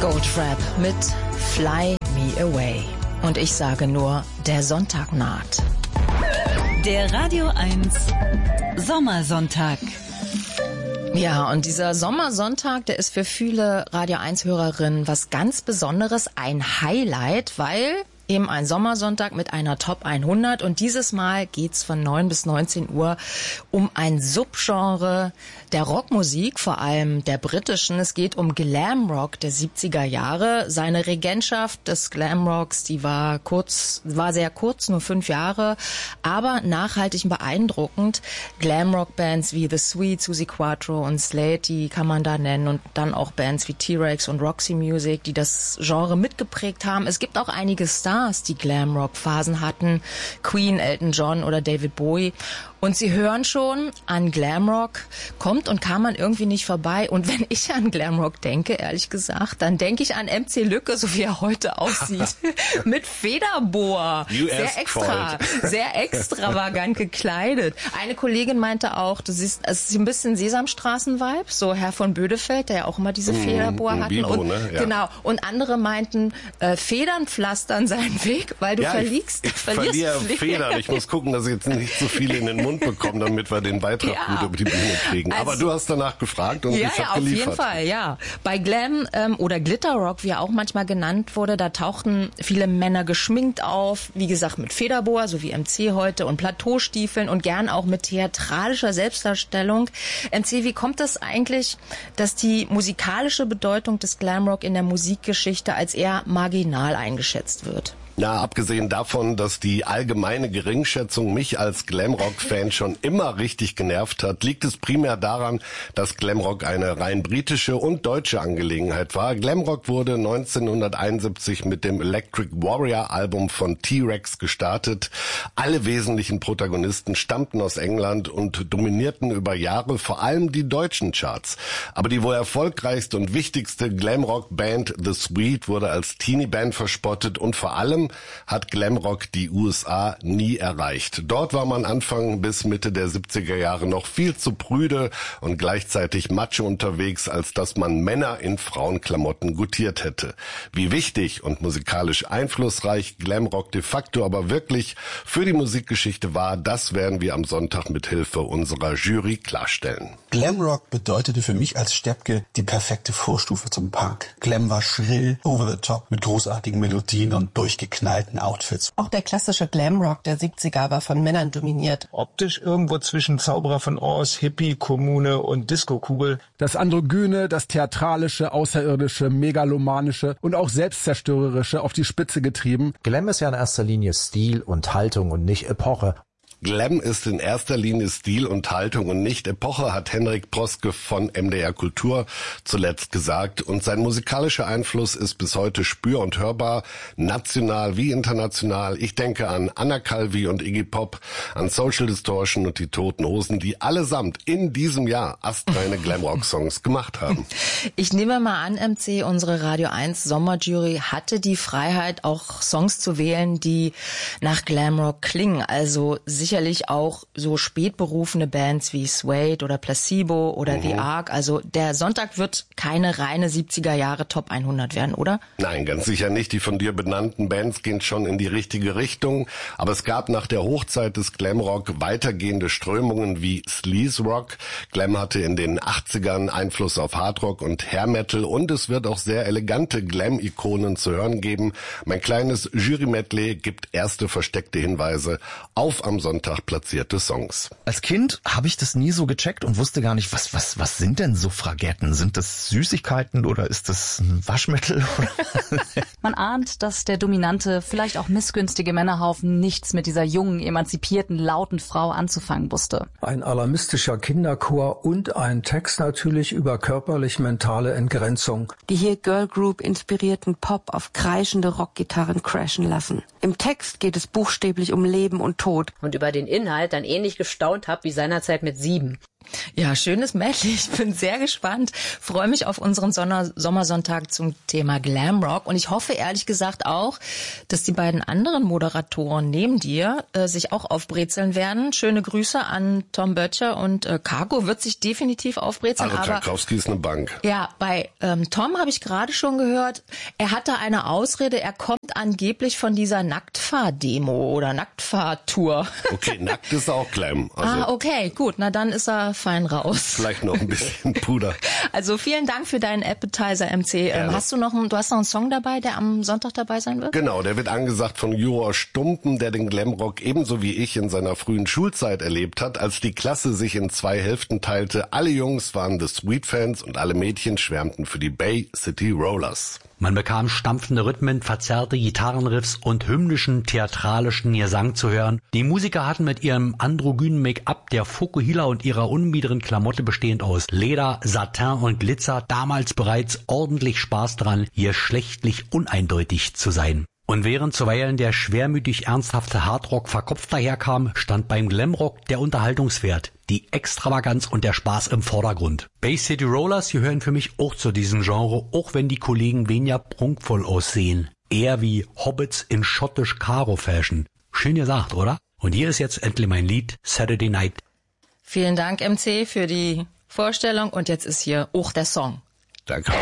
Goldfrapp mit Fly Me Away. Und ich sage nur, der Sonntag naht. Der Radio 1 Sommersonntag. Ja, und dieser Sommersonntag, der ist für viele Radio 1-Hörerinnen was ganz Besonderes, ein Highlight, weil eben ein Sommersonntag mit einer Top 100 und dieses Mal geht's von 9 bis 19 Uhr um ein Subgenre der Rockmusik, vor allem der britischen. Es geht um Glamrock der 70er Jahre. Seine Regentschaft des Glamrocks, die war sehr kurz, nur 5 Jahre, aber nachhaltig beeindruckend. Glamrock-Bands wie The Sweet, Suzi Quatro und Slade, die kann man da nennen, und dann auch Bands wie T-Rex und Roxy Music, die das Genre mitgeprägt haben. Es gibt auch einige Stars, die Glamrock-Phasen hatten, Queen, Elton John oder David Bowie. Und Sie hören schon, an Glamrock kommt und kam man irgendwie nicht vorbei. Und wenn ich an Glamrock denke, ehrlich gesagt, dann denke ich an MC Lücke, so wie er heute aussieht. Mit Federboa. Sehr extravagant gekleidet. Eine Kollegin meinte auch, es ist ein bisschen Sesamstraßen-Vibe, so Herr von Bödefeld, der ja auch immer diese Federboa hatte. Bibo, ne? Ja. Genau. Und andere meinten, Federn pflastern seinen Weg, weil du verlierst. Ich verliere Federn. Ich muss gucken, dass ich jetzt nicht zu viel in den Mund bekommen, damit wir den Beitrag gut über die Bühne kriegen. Also, aber du hast danach gefragt und ich habe geliefert. Ja, auf jeden Fall, ja. Bei Glam oder Glitterrock, wie er auch manchmal genannt wurde, da tauchten viele Männer geschminkt auf, wie gesagt mit Federboa, so wie MC heute, und Plateaustiefeln und gern auch mit theatralischer Selbstdarstellung. MC, wie kommt das eigentlich, dass die musikalische Bedeutung des Glamrock in der Musikgeschichte als eher marginal eingeschätzt wird? Ja, abgesehen davon, dass die allgemeine Geringschätzung mich als Glamrock-Fan schon immer richtig genervt hat, liegt es primär daran, dass Glamrock eine rein britische und deutsche Angelegenheit war. Glamrock wurde 1971 mit dem Electric Warrior Album von T-Rex gestartet. Alle wesentlichen Protagonisten stammten aus England und dominierten über Jahre vor allem die deutschen Charts. Aber die wohl erfolgreichste und wichtigste Glamrock-Band The Sweet wurde als Teenie-Band verspottet und vor allem hat Glamrock die USA nie erreicht. Dort war man Anfang bis Mitte der 70er Jahre noch viel zu prüde und gleichzeitig macho unterwegs, als dass man Männer in Frauenklamotten gutiert hätte. Wie wichtig und musikalisch einflussreich Glamrock de facto aber wirklich für die Musikgeschichte war, das werden wir am Sonntag mit Hilfe unserer Jury klarstellen. Glamrock bedeutete für mich als Steppke die perfekte Vorstufe zum Punk. Glam war schrill, over the top, mit großartigen Melodien und durchgeknallten Outfits. Auch der klassische Glamrock der 70er war von Männern dominiert. Optisch irgendwo zwischen Zauberer von Oz, Hippie, Kommune und Disco-Kugel. Das Androgyne, das Theatralische, Außerirdische, Megalomanische und auch Selbstzerstörerische auf die Spitze getrieben. Glam ist ja in erster Linie Stil und Haltung und nicht Epoche. Glam ist in erster Linie Stil und Haltung und nicht Epoche, hat Henrik Proske von MDR Kultur zuletzt gesagt. Und sein musikalischer Einfluss ist bis heute spür- und hörbar, national wie international. Ich denke an Anna Calvi und Iggy Pop, an Social Distortion und die Toten Hosen, die allesamt in diesem Jahr astreine Glamrock-Songs gemacht haben. Ich nehme mal an, MC, unsere Radio 1 Sommerjury hatte die Freiheit, auch Songs zu wählen, die nach Glamrock klingen. Also sicherlich auch so spätberufene Bands wie Suede oder Placebo oder The Ark. Also der Sonntag wird keine reine 70er Jahre Top 100 werden, oder? Nein, ganz sicher nicht. Die von dir benannten Bands gehen schon in die richtige Richtung. Aber es gab nach der Hochzeit des Glamrock weitergehende Strömungen wie Sleaze Rock. Glam hatte in den 80ern Einfluss auf Hardrock und Hair Metal und es wird auch sehr elegante Glam-Ikonen zu hören geben. Mein kleines Jury-Medley gibt erste versteckte Hinweise auf am Sonntag platzierte Songs. Als Kind habe ich das nie so gecheckt und wusste gar nicht, was sind denn Suffragetten? Sind das Süßigkeiten oder ist das ein Waschmittel? Man ahnt, dass der dominante, vielleicht auch missgünstige Männerhaufen nichts mit dieser jungen, emanzipierten, lauten Frau anzufangen wusste. Ein alarmistischer Kinderchor und ein Text natürlich über körperlich-mentale Entgrenzung. Die hier Girl Group inspirierten Pop auf kreischende Rockgitarren crashen lassen. Im Text geht es buchstäblich um Leben und Tod. Und über den Inhalt dann ähnlich gestaunt habe wie seinerzeit mit 7. Ja, schönes Medley. Ich bin sehr gespannt. Freue mich auf unseren Sommersonntag zum Thema Glamrock. Und ich hoffe ehrlich gesagt auch, dass die beiden anderen Moderatoren neben dir sich auch aufbrezeln werden. Schöne Grüße an Tom Böttcher und Cargo wird sich definitiv aufbrezeln. Also Karkowski ist eine Bank. Ja, bei Tom habe ich gerade schon gehört, er hatte eine Ausrede. Er kommt angeblich von dieser Nacktfahr-Demo oder Nacktfahr-Tour. Okay, nackt ist auch Glam. Also okay, gut. Na dann ist er fein raus. Vielleicht noch ein bisschen Puder. Also vielen Dank für deinen Appetizer, MC. Hast du noch einen Song dabei, der am Sonntag dabei sein wird? Genau, der wird angesagt von Juror Stumpen, der den Glamrock ebenso wie ich in seiner frühen Schulzeit erlebt hat, als die Klasse sich in 2 Hälften teilte. Alle Jungs waren The Sweet-Fans und alle Mädchen schwärmten für die Bay City Rollers. Man bekam stampfende Rhythmen, verzerrte Gitarrenriffs und hymnischen, theatralischen Gesang zu hören. Die Musiker hatten mit ihrem androgynen Make-up, der Fokuhila und ihrer unbiederen Klamotte bestehend aus Leder, Satin und Glitzer damals bereits ordentlich Spaß dran, hier schlechtlich uneindeutig zu sein. Und während zuweilen der schwermütig ernsthafte Hardrock verkopft daherkam, stand beim Glamrock der Unterhaltungswert, die Extravaganz und der Spaß im Vordergrund. Bay City Rollers gehören für mich auch zu diesem Genre, auch wenn die Kollegen weniger prunkvoll aussehen. Eher wie Hobbits in schottisch Karo-Fashion. Schön gesagt, oder? Und hier ist jetzt endlich mein Lied Saturday Night. Vielen Dank, MC, für die Vorstellung. Und jetzt ist hier auch der Song. Danke.